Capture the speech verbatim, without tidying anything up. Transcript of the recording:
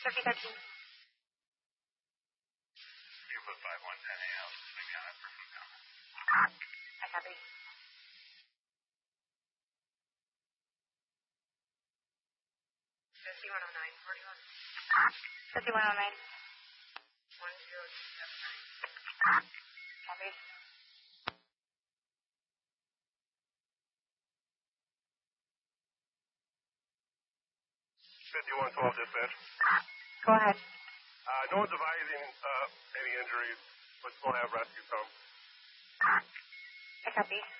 fifty thirteen. You put five one ten A L, maybe on that person down. I copy. fifty-one oh nine, forty-one. fifty-one oh nine. one zero two seven nine. Copy. fifty-one twelve dispatch. Go ahead. Uh, no one's advising uh, any injuries, but still have rescue come. I copy.